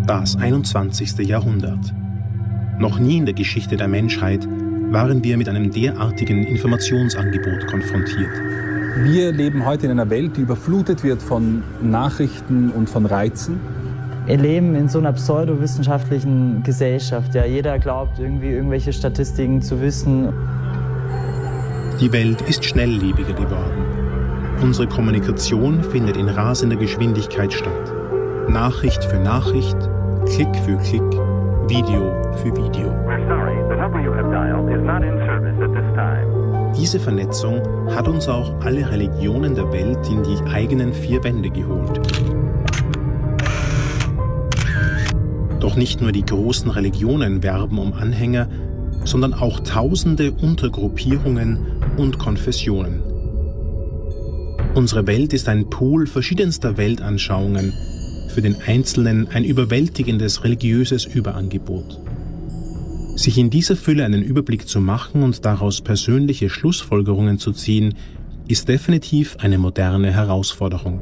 das 21. Jahrhundert. Noch nie in der Geschichte der Menschheit waren wir mit einem derartigen Informationsangebot konfrontiert. Wir leben heute in einer Welt, die überflutet wird von Nachrichten und von Reizen. Wir leben in so einer pseudowissenschaftlichen Gesellschaft. Ja, jeder glaubt irgendwie irgendwelche Statistiken zu wissen. Die Welt ist schnelllebiger geworden. Unsere Kommunikation findet in rasender Geschwindigkeit statt. Nachricht für Nachricht, Klick für Klick, Video für Video. Diese Vernetzung hat uns auch alle Religionen der Welt in die eigenen vier Wände geholt. Doch nicht nur die großen Religionen werben um Anhänger, sondern auch tausende Untergruppierungen und Konfessionen. Unsere Welt ist ein Pool verschiedenster Weltanschauungen, für den Einzelnen ein überwältigendes religiöses Überangebot. Sich in dieser Fülle einen Überblick zu machen und daraus persönliche Schlussfolgerungen zu ziehen, ist definitiv eine moderne Herausforderung.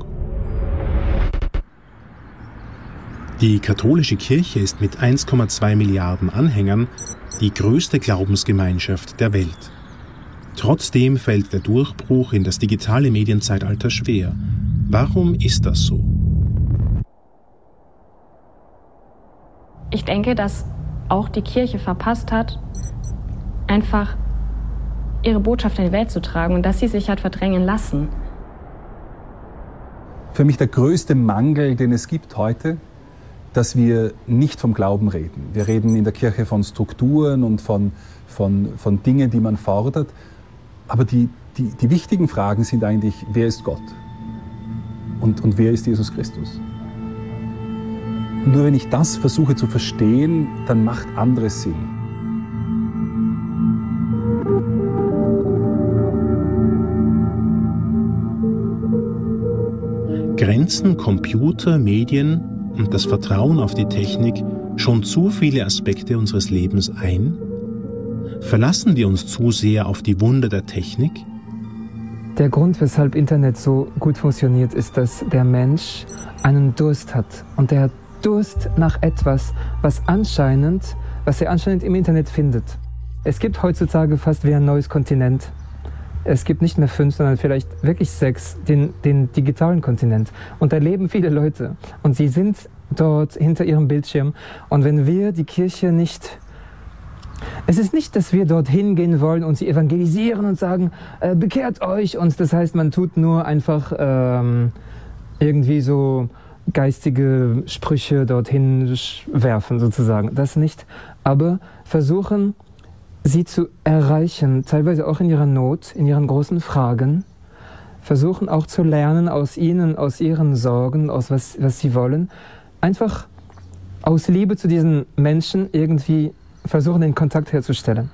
Die katholische Kirche ist mit 1,2 Milliarden Anhängern die größte Glaubensgemeinschaft der Welt. Trotzdem fällt der Durchbruch in das digitale Medienzeitalter schwer. Warum ist das so? Ich denke, dass auch die Kirche verpasst hat, einfach ihre Botschaft in die Welt zu tragen und dass sie sich hat verdrängen lassen. Für mich der größte Mangel, den es gibt heute, dass wir nicht vom Glauben reden. Wir reden in der Kirche von Strukturen und von Dingen, die man fordert. Aber die wichtigen Fragen sind eigentlich, wer ist Gott? Und wer ist Jesus Christus? Nur wenn ich das versuche zu verstehen, dann macht anderes Sinn. Grenzen Computer, Medien und das Vertrauen auf die Technik schon zu viele Aspekte unseres Lebens ein? Verlassen wir uns zu sehr auf die Wunder der Technik? Der Grund, weshalb Internet so gut funktioniert, ist, dass der Mensch einen Durst hat. Und der hat Durst nach etwas, was er anscheinend im Internet findet. Es gibt heutzutage fast wie ein neues Kontinent. Es gibt nicht mehr 5, sondern vielleicht wirklich 6, den digitalen Kontinent. Und da leben viele Leute. Und sie sind dort hinter ihrem Bildschirm. Und wenn wir die Kirche nicht... Es ist nicht, dass wir dorthin gehen wollen und sie evangelisieren und sagen, bekehrt euch. Und das heißt, man tut nur einfach irgendwie so geistige Sprüche dorthin werfen sozusagen. Das nicht. Aber versuchen, sie zu erreichen, teilweise auch in ihrer Not, in ihren großen Fragen. Versuchen auch zu lernen aus ihnen, aus ihren Sorgen, aus was sie wollen. Einfach aus Liebe zu diesen Menschen irgendwie versuchen, den Kontakt herzustellen.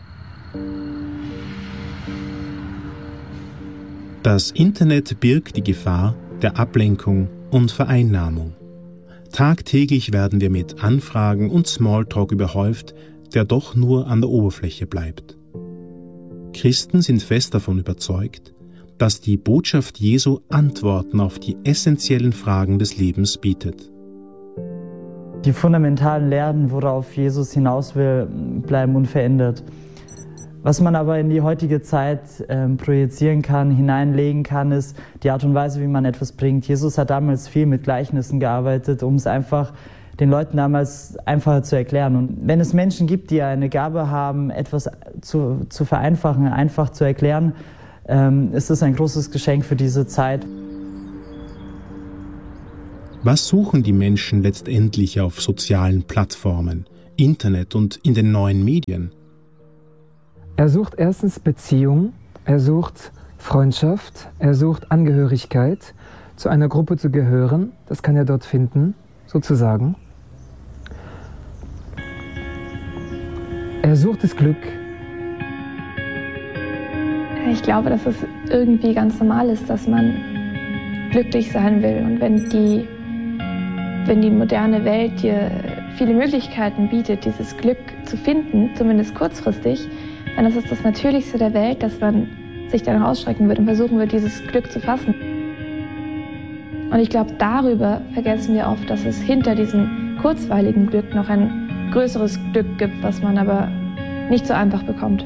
Das Internet birgt die Gefahr der Ablenkung und Vereinnahmung. Tagtäglich werden wir mit Anfragen und Smalltalk überhäuft, der doch nur an der Oberfläche bleibt. Christen sind fest davon überzeugt, dass die Botschaft Jesu Antworten auf die essentiellen Fragen des Lebens bietet. Die fundamentalen Lehren, worauf Jesus hinaus will, bleiben unverändert. Was man aber in die heutige Zeit projizieren kann, hineinlegen kann, ist die Art und Weise, wie man etwas bringt. Jesus hat damals viel mit Gleichnissen gearbeitet, um es einfach den Leuten damals einfacher zu erklären. Und wenn es Menschen gibt, die eine Gabe haben, etwas zu vereinfachen, einfach zu erklären, ist es ein großes Geschenk für diese Zeit. Was suchen die Menschen letztendlich auf sozialen Plattformen, Internet und in den neuen Medien? Er sucht erstens Beziehung, er sucht Freundschaft, er sucht Angehörigkeit, zu einer Gruppe zu gehören, das kann er dort finden, sozusagen. Er sucht das Glück. Ich glaube, dass es irgendwie ganz normal ist, dass man glücklich sein will. Und wenn die moderne Welt dir viele Möglichkeiten bietet, dieses Glück zu finden, zumindest kurzfristig, dann ist es das Natürlichste der Welt, dass man sich danach ausstrecken wird und versuchen wird, dieses Glück zu fassen. Und ich glaube, darüber vergessen wir oft, dass es hinter diesen kurzweiligen Glück noch ein größeres Glück gibt, was man aber nicht so einfach bekommt.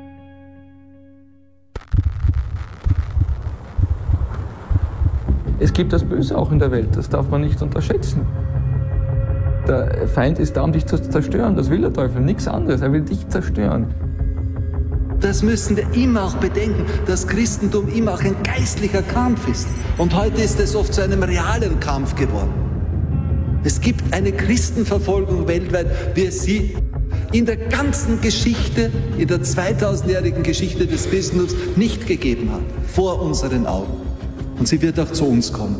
Es gibt das Böse auch in der Welt, das darf man nicht unterschätzen. Der Feind ist da, um dich zu zerstören, das will der Teufel, nichts anderes, er will dich zerstören. Das müssen wir immer auch bedenken, dass Christentum immer auch ein geistlicher Kampf ist. Und heute ist es oft zu einem realen Kampf geworden. Es gibt eine Christenverfolgung weltweit, wie es sie in der ganzen Geschichte, in der 2000-jährigen Geschichte des Christentums nicht gegeben hat, vor unseren Augen. Und sie wird auch zu uns kommen.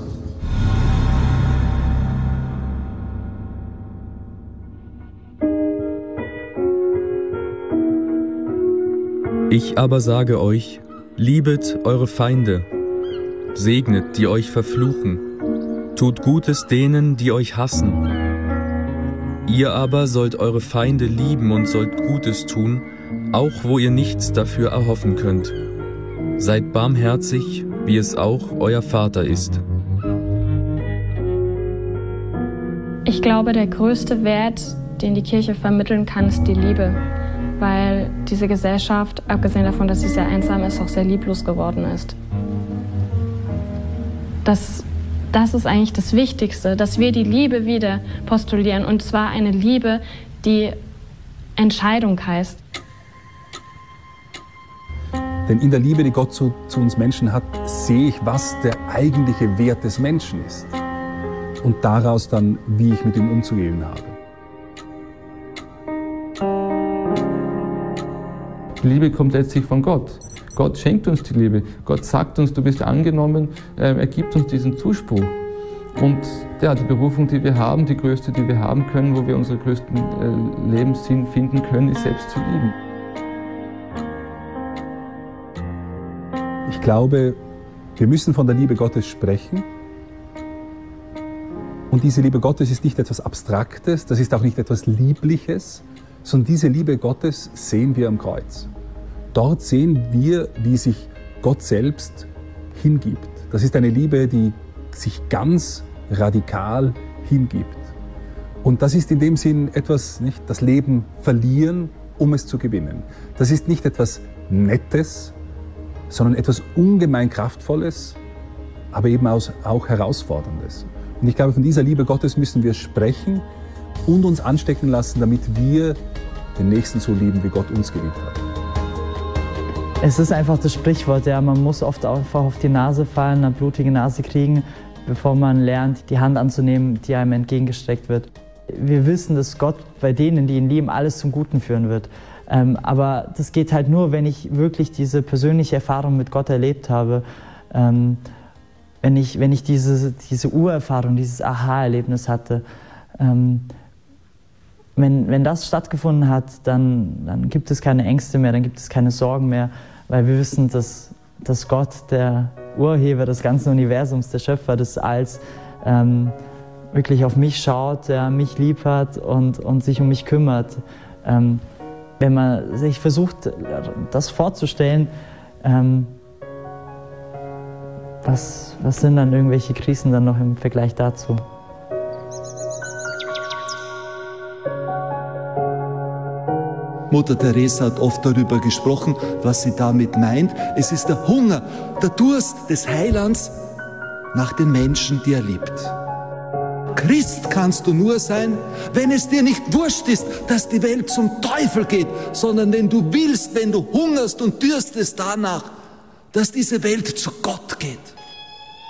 Ich aber sage euch, liebet eure Feinde, segnet, die euch verfluchen, tut Gutes denen, die euch hassen. Ihr aber sollt eure Feinde lieben und sollt Gutes tun, auch wo ihr nichts dafür erhoffen könnt. Seid barmherzig, wie es auch euer Vater ist. Ich glaube, der größte Wert, den die Kirche vermitteln kann, ist die Liebe. Weil diese Gesellschaft, abgesehen davon, dass sie sehr einsam ist, auch sehr lieblos geworden ist. Das ist eigentlich das Wichtigste, dass wir die Liebe wieder postulieren. Und zwar eine Liebe, die Entscheidung heißt. Denn in der Liebe, die Gott zu uns Menschen hat, sehe ich, was der eigentliche Wert des Menschen ist. Und daraus dann, wie ich mit ihm umzugehen habe. Die Liebe kommt letztlich von Gott. Gott schenkt uns die Liebe. Gott sagt uns, du bist angenommen, er gibt uns diesen Zuspruch. Und ja, die Berufung, die wir haben, die größte, die wir haben können, wo wir unseren größten Lebenssinn finden können, ist selbst zu lieben. Ich glaube, wir müssen von der Liebe Gottes sprechen. Und diese Liebe Gottes ist nicht etwas Abstraktes, das ist auch nicht etwas Liebliches, sondern diese Liebe Gottes sehen wir am Kreuz. Dort sehen wir, wie sich Gott selbst hingibt. Das ist eine Liebe, die sich ganz radikal hingibt. Und das ist in dem Sinn etwas, nicht das Leben verlieren, um es zu gewinnen. Das ist nicht etwas Nettes, sondern etwas ungemein Kraftvolles, aber eben auch Herausforderndes. Und ich glaube, von dieser Liebe Gottes müssen wir sprechen und uns anstecken lassen, damit wir den Nächsten so lieben, wie Gott uns geliebt hat. Es ist einfach das Sprichwort, ja, man muss oft einfach auf die Nase fallen, eine blutige Nase kriegen, bevor man lernt, die Hand anzunehmen, die einem entgegengestreckt wird. Wir wissen, dass Gott bei denen, die ihn lieben, alles zum Guten führen wird. Aber das geht halt nur, wenn ich wirklich diese persönliche Erfahrung mit Gott erlebt habe. Wenn ich diese Urerfahrung, dieses Aha-Erlebnis hatte. Wenn das stattgefunden hat, dann gibt es keine Ängste mehr, dann gibt es keine Sorgen mehr, weil wir wissen, dass Gott, der Urheber des ganzen Universums, der Schöpfer des Alls, wirklich auf mich schaut, der mich lieb hat und sich um mich kümmert. Wenn man sich versucht, das vorzustellen, was sind dann irgendwelche Krisen dann noch im Vergleich dazu? Mutter Teresa hat oft darüber gesprochen, was sie damit meint. Es ist der Hunger, der Durst des Heilands nach den Menschen, die er liebt. Christ kannst du nur sein, wenn es dir nicht wurscht ist, dass die Welt zum Teufel geht, sondern wenn du willst, wenn du hungerst und dürstest danach, dass diese Welt zu Gott geht.